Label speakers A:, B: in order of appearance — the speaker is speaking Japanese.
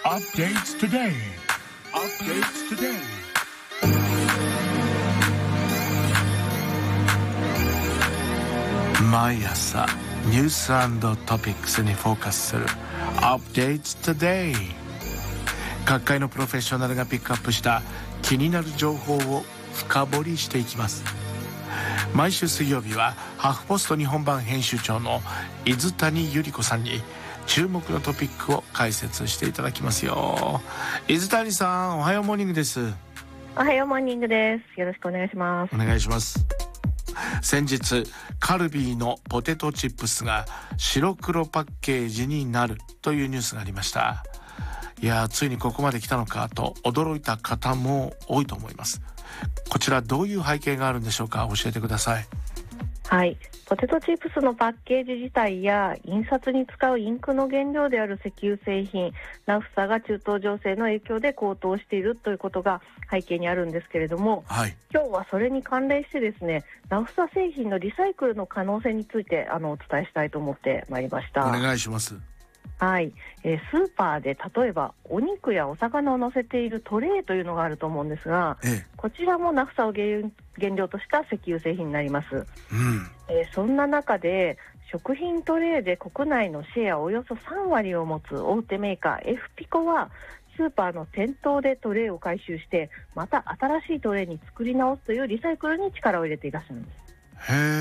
A: Updates today. Updates today. 毎朝ニュース&トピックスにフォーカスする Updates today。 各界のプロフェッショナルがピックアップした気になる情報を深掘りしていきます。毎週水曜日はハーフポスト日本版編集長の伊豆谷由里子さんに注目のトピックを解説していただきますよ。伊豆谷さん、おはようモーニングです。
B: おはようモーニングです。よろしくお願いします。
A: お願いします。先日カルビーのポテトチップスが白黒パッケージになるというニュースがありました。いや、ついにここまで来たのかと驚いた方も多いと思います。こちらどういう背景があるんでしょうか。教えてください。
B: はい、ポテトチップスのパッケージ自体や印刷に使うインクの原料である石油製品ナフサが中東情勢の影響で高騰しているということが背景にあるんですけれども、
A: はい、
B: 今日はそれに関連してですね、ナフサ製品のリサイクルの可能性についてお伝えしたいと思ってまいりました。
A: お願いします。
B: はい、スーパーで例えばお肉やお魚を乗せているトレイというのがあると思うんですが、こちらもナフサを原料とした石油製品になります。そんな中で食品トレイで国内のシェアおよそ3割を持つ大手メーカーエフピコはスーパーの店頭でトレイを回収してまた新しいトレイに作り直すというリサイクルに力を入れていらっしゃるんです。
A: へー。